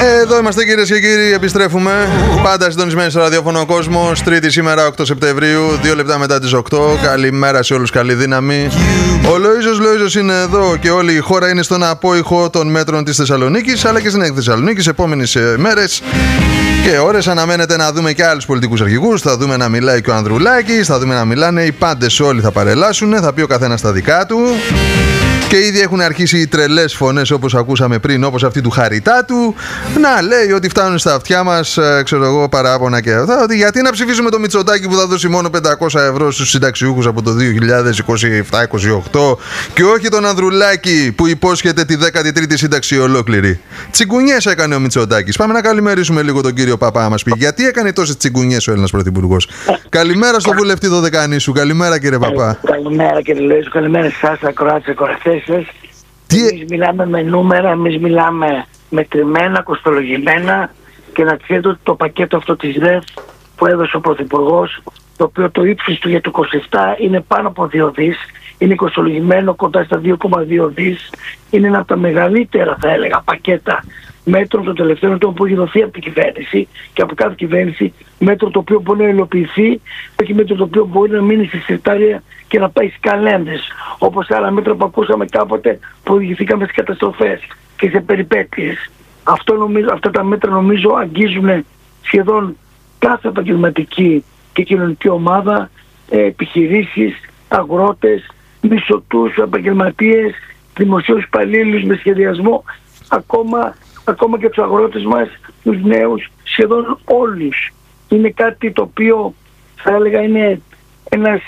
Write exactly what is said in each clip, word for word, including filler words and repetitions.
Εδώ είμαστε κυρίες και κύριοι, επιστρέφουμε. Πάντα συντονισμένοι στο ραδιόφωνο Κόσμος. Τρίτη σήμερα, οκτώ Σεπτεμβρίου, δύο λεπτά μετά τις οκτώ. Καλημέρα σε όλους, καλή δύναμη. Ο Λοΐζος Λοΐζος είναι εδώ και όλη η χώρα είναι στον απόϊχο των μέτρων της Θεσσαλονίκης, αλλά και στην έκτη Θεσσαλονίκης. Επόμενες μέρες και ώρες αναμένεται να δούμε και άλλους πολιτικούς αρχηγούς. Θα δούμε να μιλάει και ο Ανδρουλάκης, θα δούμε να μιλάνε οι πάντες, όλοι θα παρελάσουν. Θα πει ο καθένας τα δικά του. Και ήδη έχουν αρχίσει οι τρελές φωνές, όπως ακούσαμε πριν, όπως αυτή του Χαριτάτου, να λέει ότι φτάνουν στα αυτιά μας, ξέρω εγώ, παράπονα και αυτά. Ότι γιατί να ψηφίσουμε το Μητσοτάκη που θα δώσει μόνο πεντακόσια ευρώ στους συνταξιούχους από το δύο χιλιάδες είκοσι επτά είκοσι οκτώ και όχι τον Ανδρουλάκη που υπόσχεται τη δέκατη τρίτη σύνταξη ολόκληρη. Τσιγκουνιές έκανε ο Μητσοτάκης. Πάμε να καλημερίσουμε λίγο τον κύριο Παπά, μας πει γιατί έκανε τόσες τσιγκουνιές ο Έλληνας Πρωθυπουργός. Καλημέρα στο βουλευτή Δωδεκανήσου. Καλημέρα κύριε Παπά. Καλημέρα κύριε Λοΐζο, καλημέρα σας, ακροάτες, ακροατές. Τι... Εμείς μιλάμε με νούμερα, εμείς μιλάμε μετρημένα, κοστολογημένα, και να ξέρετε ότι το πακέτο αυτό της ΔΕΘ που έδωσε ο Πρωθυπουργός, το οποίο το ύψος του για το είκοσι επτά είναι πάνω από δύο δις, είναι κοστολογημένο κοντά στα δύο κόμμα δύο δις, είναι ένα από τα μεγαλύτερα, θα έλεγα, πακέτα μέτρων των τελευταίων ετών που έχει δοθεί από την κυβέρνηση και από κάθε κυβέρνηση, μέτρο το οποίο μπορεί να υλοποιηθεί, όχι μέτρο το οποίο μπορεί να μείνει στη συρτάρια και να πάει στις καλένδες, όπως άλλα μέτρα που ακούσαμε κάποτε που οδηγηθήκαμε στις καταστροφές και σε περιπέτειες. Αυτό νομίζω, αυτά τα μέτρα νομίζω αγγίζουν σχεδόν κάθε επαγγελματική και κοινωνική ομάδα, επιχειρήσεις, αγρότες, μισθωτούς, επαγγελματίες, δημοσίους υπαλλήλους με σχεδιασμό, ακόμα, ακόμα και τους αγρότες μας, τους νέους, σχεδόν όλους. Είναι κάτι το οποίο θα έλεγα είναι ένας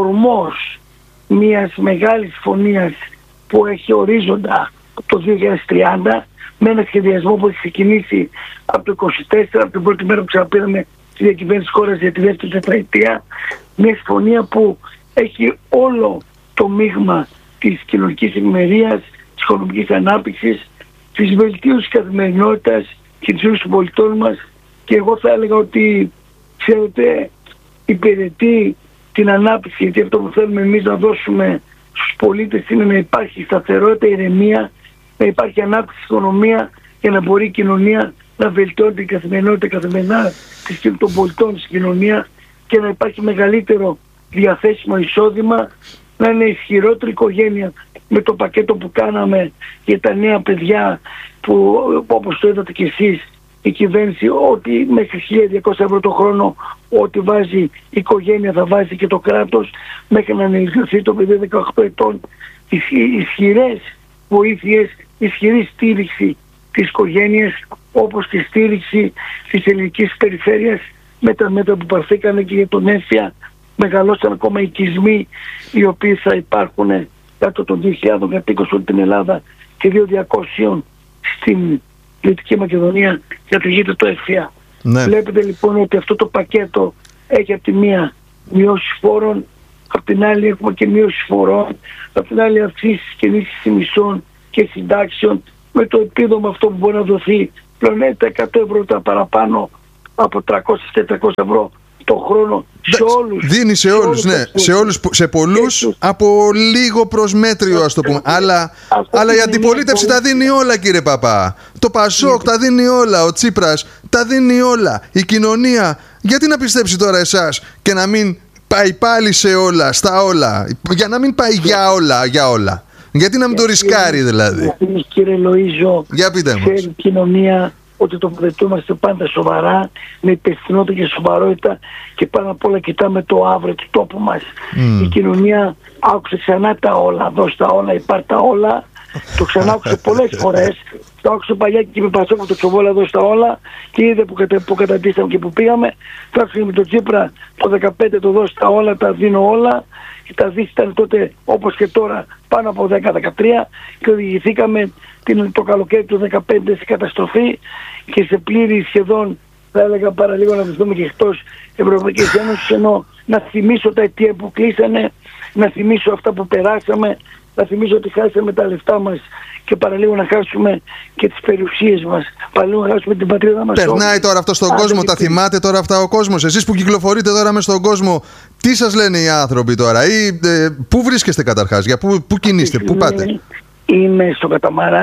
ορμός μιας μεγάλης φωνίας που έχει ορίζοντα το δύο χιλιάδες τριάντα, με ένα σχεδιασμό που έχει ξεκινήσει από το είκοσι τέσσερα, από την πρώτη μέρα που ξαναπήραμε τη διακυβέρνηση της χώρας για τη δεύτερη τετραετία, μια συμφωνία που έχει όλο το μείγμα της κοινωνικής ευημερίας, της οικονομικής ανάπτυξης, της βελτίωσης της καθημερινότητας και της ζωής των πολιτών μας, και εγώ θα έλεγα ότι, ξέρετε, υπηρετεί την ανάπτυξη, γιατί αυτό που θέλουμε εμείς να δώσουμε στους πολίτες είναι να υπάρχει σταθερότητα, ηρεμία, να υπάρχει ανάπτυξη στην οικονομία για να μπορεί η κοινωνία να βελτιώνει την καθημερινότητα καθημερινά των πολιτών στην κοινωνία και να υπάρχει μεγαλύτερο διαθέσιμο εισόδημα, να είναι ισχυρότερη οικογένεια με το πακέτο που κάναμε για τα νέα παιδιά που, όπως το είδατε κι εσείς, η κυβέρνηση ότι μέχρι χίλια διακόσια ευρώ το χρόνο ό,τι βάζει η οικογένεια θα βάζει και το κράτος μέχρι να ενηλικιωθεί το παιδί δεκαοκτώ ετών. Ισχυρές βοήθειες, ισχυρή στήριξη της οικογένειας, όπως και στήριξη της ελληνικής περιφέρειας με τα μέτρα που παρθήκανε και για τον έμφυα. Μεγαλώσαν ακόμα οικισμοί οι οποίοι θα υπάρχουν κάτω των δύο χιλιάδων κατοίκων όλη την Ελλάδα και δύο χιλιάδες διακόσια στην Δυτική Μακεδονία κατηγείται το έμφυα. Ναι. Βλέπετε λοιπόν ότι αυτό το πακέτο έχει από τη μία μειώσεις φόρων, από την άλλη έχουμε και μείωση φορών, από την άλλη αυξήσεις και ενίσχυση μισθών και συντάξεων, με το επίδομα αυτό που μπορεί να δοθεί πλέον τα εκατό ευρώ τα παραπάνω από τριακόσια με τετρακόσια ευρώ το χρόνο σε όλους. Δίνει σε, σε όλους, όλους, ναι. Σε, όλους, σε πολλούς τους... από λίγο προσμέτριο, ας το πούμε. Αλλά, αλλά η αντιπολίτευση τα δίνει όλα, κύριε Παπά. Το Πασόκ τα δίνει όλα. Ο Τσίπρας τα δίνει όλα. Η κοινωνία. Γιατί να πιστέψει τώρα εσάς και να μην πάει πάλι σε όλα, στα όλα. Για να μην πάει για όλα, για όλα. Γιατί να μην το ρισκάρει δηλαδή. Γιατί, κύριε Λοΐζο, για πείτε μας. Ξέρει η κοινωνία ότι τοποθετούμαστε πάντα σοβαρά, με υπευθυνότητα και σοβαρότητα, και πάνω απ' όλα κοιτάμε το αύριο του τόπου μας. Mm. Η κοινωνία άκουσε ξανά τα όλα, δώσ' τα όλα, υπάρ' τα όλα. Το ξανά άκουσε πολλές φορές. Το άκουσε παλιά και με Πασόκο το Τσοβόλα, δώσ' τα όλα, και είδε που, κατα, που καταντήσαμε και που πήγαμε. Το άκουσε με τον Τσίπρα το δεκαπέντε, το δώσ' τα όλα, τα δίνω όλα. Και τα δις ήταν τότε όπως και τώρα πάνω από δέκα δεκατρία και οδηγηθήκαμε το καλοκαίρι του δεκαπέντε σε καταστροφή και σε πλήρη σχεδόν, θα έλεγα, παραλίγο να βρεθούμε και εκτός Ευρωπαϊκής Ένωσης. Ενώ να θυμίσω τα αιτία που κλείσανε, να θυμίσω αυτά που περάσαμε, να θυμίσω ότι χάσαμε τα λεφτά μας και παραλίγο να χάσουμε και τις περιουσίες μας, παραλίγο να χάσουμε την πατρίδα μας. Περνάει όλη. Τώρα αυτό στον Άρα, κόσμο, τα θυμάται τώρα αυτά ο κόσμος? Εσείς που κυκλοφορείτε τώρα μες στον κόσμο, τι σας λένε οι άνθρωποι τώρα, ή ε, πού βρίσκεστε καταρχάς, για πού, πού κινείστε, πού πάτε? Είμαι στο καταμαράν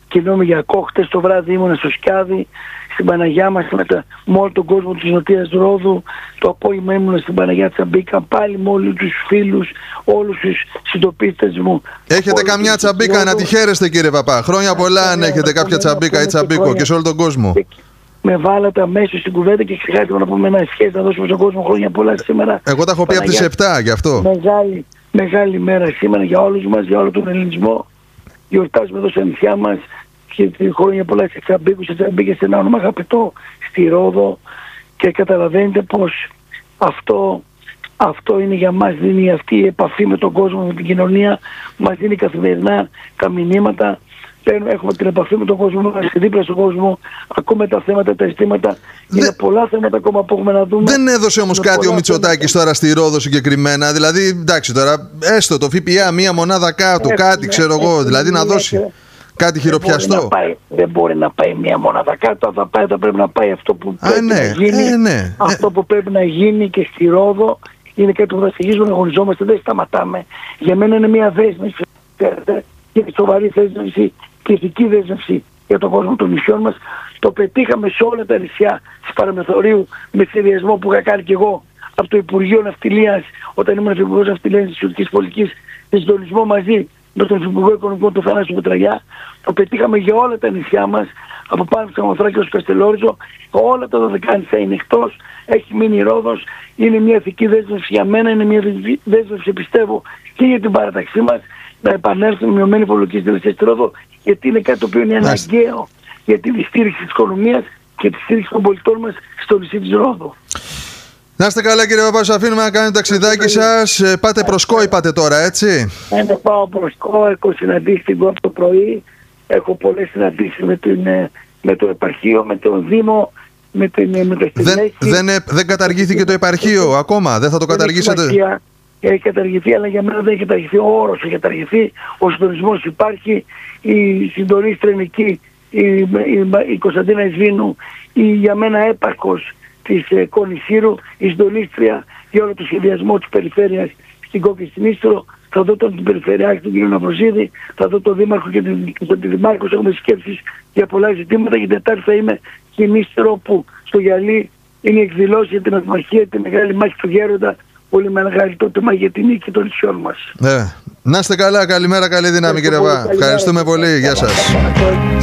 κινούμε για ακόμα. Χτες το βράδυ ήμουν στο Σκιάδι, στην Παναγιά μας με, τα, με όλο τον κόσμο της Νοτίας Ρόδου. Το απόγευμα ήμουν στην Παναγιά Τσαμπίκα, πάλι με όλους τους φίλους, όλους τους συντοπίστες μου. Έχετε καμιά τσαμπίκα να τη χαίρεστε, κύριε Παπά? Χρόνια πολλά αν έχετε κάποια τσαμπίκα ή τσαμπίκο και σε όλο τον κόσμο. Με βάλατε αμέσως στην κουβέντα και ξεχάσαμε να πούμε ένα ευχές, να δώσουμε στον κόσμο χρόνια πολλά σήμερα. Εγώ τα έχω πει από τις επτά, γι' αυτό. Μεγάλη, μεγάλη μέρα σήμερα για όλους μας, για όλο τον ελληνισμό. Γιορτάζουμε εδώ στα νησιά μας και χρόνια πολλά σε Τσαμπίκου, σε Τσαμπίκες, σε ένα όνομα αγαπητό στη Ρόδο, και καταλαβαίνετε πως αυτό, αυτό είναι για μας, δίνει αυτή η επαφή με τον κόσμο, με την κοινωνία, μας δίνει καθημερινά τα μηνύματα. Έχουμε την επαφή με τον κόσμο, είμαστε δίπλα στον κόσμο, ακούμε τα θέματα, τα αισθήματα. Είναι Δε... πολλά θέματα ακόμα που έχουμε να δούμε. Δεν έδωσε όμως κάτι ο Μητσοτάκης τώρα στη Ρόδο συγκεκριμένα? Δηλαδή, εντάξει τώρα, έστω το ΦΠΑ μία μονάδα κάτω, έχουμε, κάτι ξέρω έχουμε, εγώ, δηλαδή έχουμε, να δώσει έχουμε, κάτι χειροπιαστό. Δεν, πάει, δεν μπορεί να πάει μία μονάδα κάτω, θα, πάει, θα πρέπει να πάει αυτό που πρέπει Α, ναι, να γίνει. Ε, ναι. Αυτό που πρέπει να γίνει και στη Ρόδο είναι κάτι που θα συνεχίσουμε να αγωνιζόμαστε, δεν σταματάμε. Για μένα είναι μία δέσμευση, και σοβαρή δέσμευση και ηθική δέσμευση για τον κόσμο των νησιών μας. Το πετύχαμε σε όλα τα νησιά της Παραμεθορίου με σχεδιασμό που είχα κάνει και εγώ από το Υπουργείο Ναυτιλίας, όταν ήμουν Υπουργός Ναυτιλίας της Ιουδικής Πολιτικής, σε συντονισμό μαζί με τον Υπουργό Οικονομικών του Θανάσου Πετραγιά. Το πετύχαμε για όλα τα νησιά μας, από πάνω από Σαμοθράκη ως Καστελόριζο. Όλα τα δωδεκάνησα είναι εκτός, έχει μείνει η Ρόδος. Είναι μια ηθική δέσμευση για μένα, είναι μια δέσμευση πιστεύω και για την παράταξή μας, να επανέλθουμε με μειωμένη υπολογική συντελεστία στη Ρόδο, γιατί είναι κάτι το οποίο είναι αναγκαίο για τη στήριξη της οικονομίας και τη στήριξη των πολιτών μας στο νησί της Ρόδου. Να είστε καλά, κύριε Παπά, σας αφήνουμε να κάνετε ταξιδάκι σας. Πάτε προσκό, είπατε τώρα, έτσι? Ναι, πάω προσκό, έχω συναντήσει την από το πρωί, έχω πολλές συναντήσεις με, την, με το επαρχείο, με τον Δήμο, με την με το δεν, δεν, δεν καταργήθηκε το επαρχείο ακόμα, δεν θα το καταργήσετε? Έχει καταργηθεί, αλλά για μένα δεν έχει καταργηθεί. Ο όρος έχει καταργηθεί, ο συντονισμός υπάρχει, η συντονίστρια εκεί, η, η, η Κωνσταντίνα Ισβήνου, η για μένα έπαρχος της ε, Κονησύρου, η συντονίστρια για όλο το σχεδιασμό της περιφέρειας στην Κόκκη στην Ίστρο. Θα δω τον περιφερειάρχη, τον κ. Ναυροζίδη, θα δω τον Δήμαρχο και τον, τον Δημάρχο. Έχουμε σκέψεις για πολλά ζητήματα. Για την Τετάρτη θα είμαι στην Ίστρο, που στο Γιαλί είναι εκδηλώσει για την Ατμαχία, τη μεγάλη μάχη του Γέροντα. Πολύ μεγάλη τότε για την νίκη των νησιών μας. Ναι. Να είστε καλά, καλημέρα, καλή δύναμη, κύριε Παπά. Ευχαριστούμε πολύ, γεια σας.